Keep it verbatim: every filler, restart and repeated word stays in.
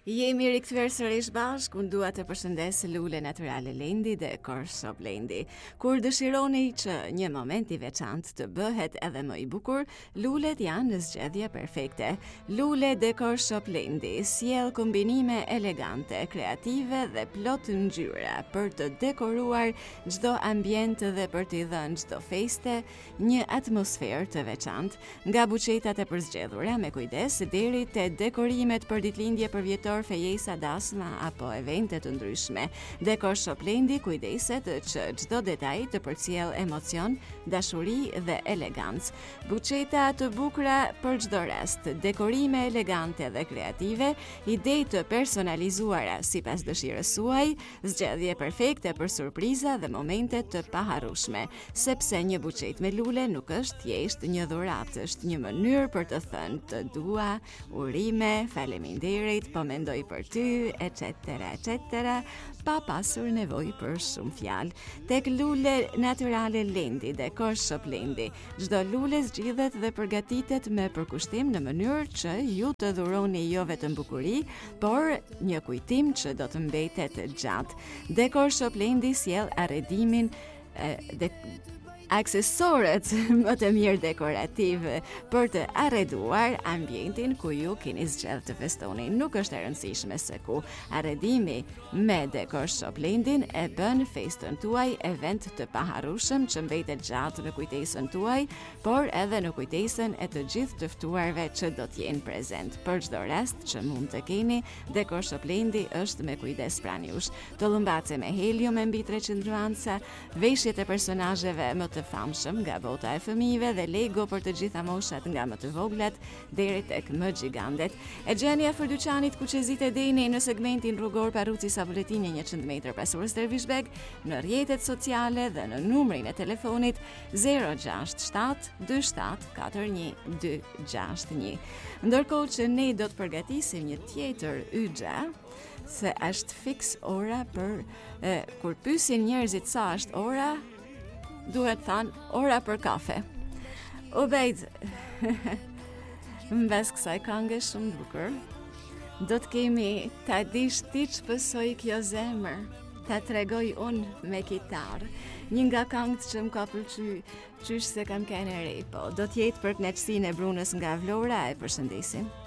Jemi rikthyer sërish bashkë, unë dua të përshëndes Lule Naturale Lendi dhe Core Shop Lendi. Kur dëshironi që një moment i veçantë të bëhet edhe më i bukur, lulet janë në zgjedhje perfekte. Lule dhe Core Shop Lendi sjell kombinime elegante, kreative dhe plot ngjyra për të dekoruar çdo ambient dhe për t'i dhënë çdo feste një atmosferë të veçantë, nga buqetat e përzgjedhura me kujdes deri te dekorimet për ditëlindje përvjetor, fejesa, dasma apo evente të ndryshme. Decor Shop Lendi kujdeset që çdo detaj të përcjell emocion, dashuri dhe elegancë. Buqeta të bukura për çdo rast, dekorime elegante dhe kreative, ide të personalizuara sipas dëshirës suaj, zgjedhje perfekte për surpriza dhe momente të paharrueshme. Sepse një buqet me lule nuk është thjesht një dhuratë, është një mënyrë për të thënë të dua, urime, faleminderit, po mendoj për ty, et cetera, et cetera, pa pasur nevojë për shumë fjalë. Tek Lule Naturale Lendi dhe Core Shop Lendi, çdo lule zgjidhet dhe përgatitet me përkushtim në mënyrë që ju të dhuroni jo vetëm bukuri, por një kujtim që do të mbetet gjatë. Decor Shop Lendi sjell arredimin e, de, aksesorët më të mirë dekorativ për të arreduar ambientin ku ju keni zgjedhur të festoni. Nuk është e rëndësishme se ku. Arredimi me Decor Shop Lendin e bën festën tuaj event të paharrueshëm që mbetet gjatë në kujtesën tuaj, por edhe në kujtesën e të gjithë të ftuarve që do të jenë prezent. Për çdo rast që mund të keni, Decor Shop Lendi është me kujdes pranë jush. Të llumbace me helium e mbi treqind nuanca, veshjet e personazheve më të famshëm nga bota e fëmijëve dhe Lego për të gjitha moshat nga më të voglat deri tek më gigantet. E gjeni afër dyqanit Kuqezit e Deni në segmentin rrugor Parruci Savuletini njëqind metra pas urës Dervishbeg, në rrjetet sociale dhe në numrin e telefonit zero gjasht shtat dy shtat katër një dy gjasht një. Ndërkohë që ne do të përgatisim një tjetër yxha, se është fiks ora për e, kur pyesin njerëzit sa është ora, duhet thanë ora për kafe. Ubejt, mbes kësaj këngë shumë bukur, do të kemi ta dish ti ç'pësoj kjo zemër, ta tregoj unë me kitarë. Një nga këngët që më ka pëlqy, qysh se kam kene re, po do t'jetë për kënaqësinë e Brunës nga Vlora, e përshëndesim.